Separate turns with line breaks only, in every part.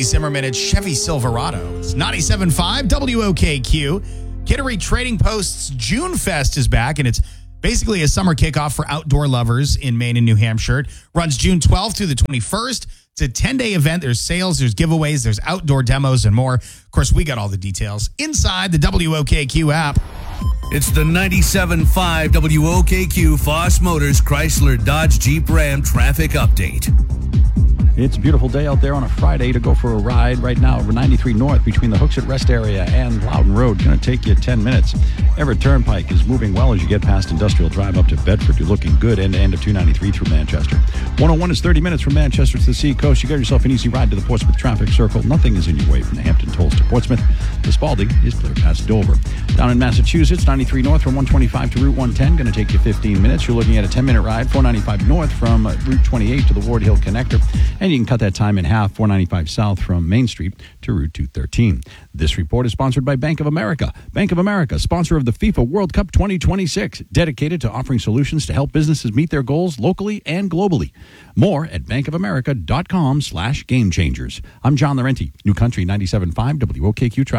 Zimmerman. It's Chevy Silverado. It's 97.5 WOKQ. Kittery Trading Post's June Fest is back, and it's basically a summer kickoff for outdoor lovers in Maine and New Hampshire. It runs June 12th through the 21st. It's a 10-day event. There's sales, there's giveaways, there's outdoor demos, and more. Of course, we got all the details inside the WOKQ app.
It's the 97.5 WOKQ Foss Motors Chrysler Dodge Jeep Ram traffic update.
It's a beautiful day out there on a Friday to go for a ride. Right now, over 93 North between the Hooksett Rest area and Loudon Road. Going to take you 10 minutes. Everett Turnpike is moving well as you get past Industrial Drive up to Bedford. You're looking good end to end of 293 through Manchester. 101 is 30 minutes from Manchester to the Sea Coast. You got yourself an easy ride to the Portsmouth traffic circle. Nothing is in your way from the Hampton Tolls to Portsmouth. The Spalding is clear past Dover. Down in Massachusetts, 93 North from 125 to Route 110. Going to take you 15 minutes. You're looking at a 10-minute ride, 495 North from Route 28 to the Ward Hill Connector. And you can cut that time in half, 495 South from Main Street to Route 213. This report is sponsored by Bank of America. Bank of America, sponsor of the FIFA World Cup 2026, dedicated to offering solutions to help businesses meet their goals locally and globally. More at bankofamerica.com/gamechangers. I'm John Laurenti, New Country 97.5 WOKQ Traffic.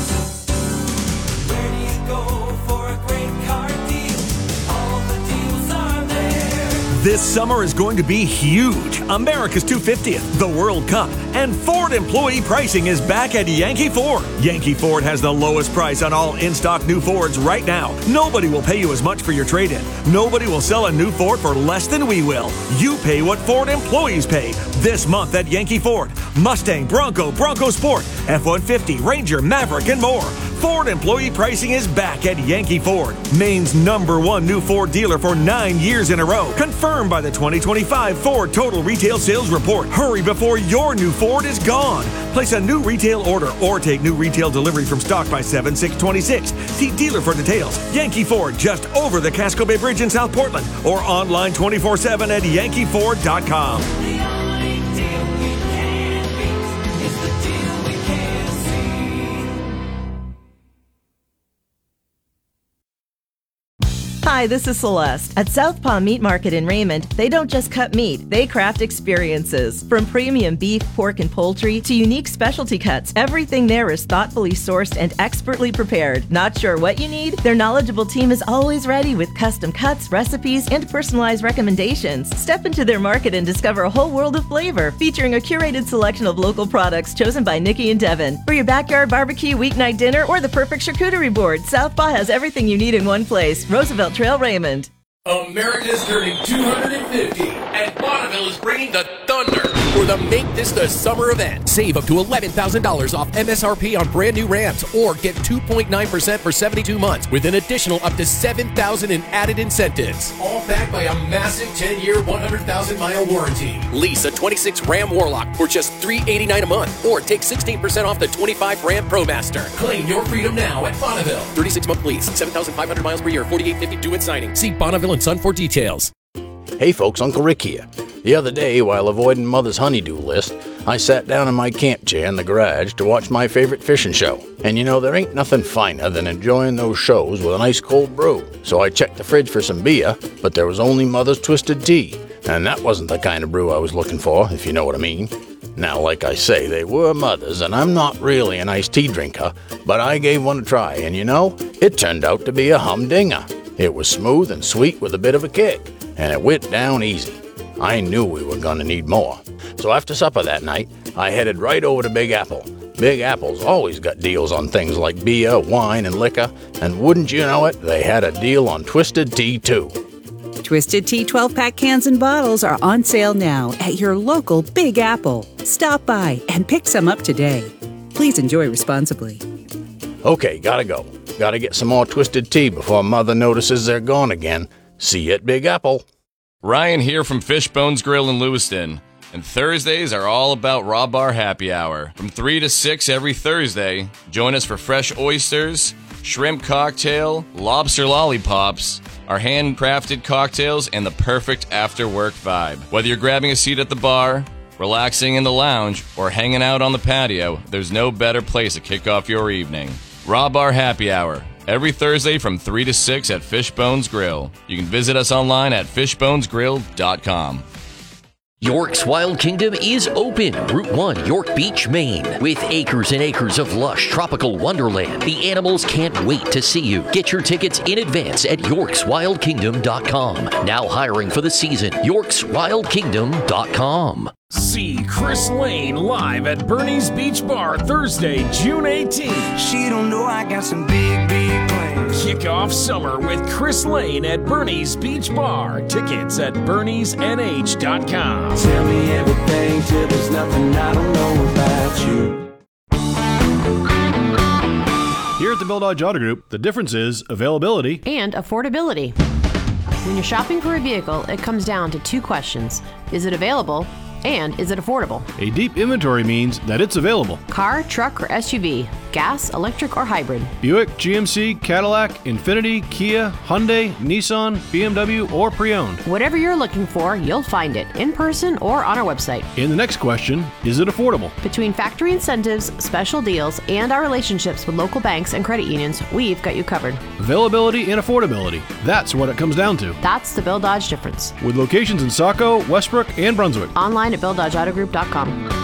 This summer is going to be huge. America's 250th, the World Cup, and Ford employee pricing is back at Yankee Ford. Yankee Ford has the lowest price on all in-stock new Fords right now. Nobody will pay you as much for your trade-in. Nobody will sell a new Ford for less than we will. You pay what Ford employees pay. This month at Yankee Ford. Mustang, Bronco, Bronco Sport, F-150, Ranger, Maverick, and more. Ford employee pricing is back at Yankee Ford, Maine's #1 new Ford dealer for 9 years in a row. Confirmed by the 2025 Ford Total Retail Sales Report. Hurry before your new Ford is gone. Place a new retail order or take new retail delivery from stock by 7/6/26. See dealer for details. Yankee Ford, just over the Casco Bay Bridge in South Portland, or online 24/7 at yankeeford.com.
Hi, this is Celeste. At Southpaw Meat Market in Raymond, they don't just cut meat, they craft experiences. From premium beef, pork, and poultry to unique specialty cuts, everything there is thoughtfully sourced and expertly prepared. Not sure what you need? Their knowledgeable team is always ready with custom cuts, recipes, and personalized recommendations. Step into their market and discover a whole world of flavor, featuring a curated selection of local products chosen by Nikki and Devin. For your backyard barbecue, weeknight dinner, or the perfect charcuterie board, Southpaw has everything you need in one place. Roosevelt Trail, Raymond.
America's turning 250, and Bonneville is bringing the thunder for the Make This the Summer event. Save up to $11,000 off MSRP on brand new Rams, or get 2.9% for 72 months with an additional up to $7,000 in added incentives. All backed by a massive 10-year, 100,000-mile warranty. Lease a 26 Ram Warlock for just $389 a month, or take 16% off the 25 Ram ProMaster. Claim your freedom now at Bonneville. 36-month lease, 7,500 miles per year, $48.50 due at signing. See Bonneville and Son for details.
Hey folks, Uncle Rick here. The other day, while avoiding Mother's honey-do list, I sat down in my camp chair in the garage to watch my favorite fishing show. And you know, there ain't nothing finer than enjoying those shows with an ice cold brew. So I checked the fridge for some beer, but there was only Mother's Twisted Tea. And that wasn't the kind of brew I was looking for, if you know what I mean. Now, like I say, they were Mother's, and I'm not really an iced tea drinker, but I gave one a try, and you know, it turned out to be a humdinger. It was smooth and sweet with a bit of a kick, and it went down easy. I knew we were going to need more. So after supper that night, I headed right over to Big Apple. Big Apple's always got deals on things like beer, wine, and liquor, and wouldn't you know it, they had a deal on Twisted Tea, too.
Twisted Tea 12-pack cans and bottles are on sale now at your local Big Apple. Stop by and pick some up today. Please enjoy responsibly.
Okay, gotta go. Gotta get some more Twisted Tea before Mother notices they're gone again. See you at Big Apple.
Ryan here from Fishbones Grill in Lewiston. And Thursdays are all about Raw Bar Happy Hour. From 3 to 6 every Thursday, join us for fresh oysters, shrimp cocktail, lobster lollipops, our handcrafted cocktails, and the perfect after-work vibe. Whether you're grabbing a seat at the bar, relaxing in the lounge, or hanging out on the patio, there's no better place to kick off your evening. Raw Bar Happy Hour, every Thursday from 3 to 6 at Fishbones Grill. You can visit us online at fishbonesgrill.com.
York's Wild Kingdom is open. Route 1, York Beach, Maine. With acres and acres of lush tropical wonderland, the animals can't wait to see you. Get your tickets in advance at yorkswildkingdom.com. Now hiring for the season. yorkswildkingdom.com.
See Chris Lane live at Bernie's Beach Bar Thursday, June 18th. She don't know I got some big plans. Kick off summer with Chris Lane at Bernie's Beach Bar. Tickets at berniesnh.com.
Tell me everything till there's nothing I don't know about you.
Here at the Bill Dodge Auto Group, the difference is availability
and affordability. When you're shopping for a vehicle, it comes down to two questions. Is it available? And is it affordable?
A deep inventory means that it's available.
Car, truck, or SUV, gas, electric, or hybrid.
Buick, GMC, Cadillac, Infiniti, Kia, Hyundai, Nissan, BMW, or pre-owned.
Whatever you're looking for, you'll find it in person or on our website.
And the next question, is it affordable?
Between factory incentives, special deals, and our relationships with local banks and credit unions, we've got you covered.
Availability and affordability. That's what it comes down to.
That's the Bill Dodge difference.
With locations in Saco, Westbrook, and Brunswick.
Online at BillDodgeAutoGroup.com.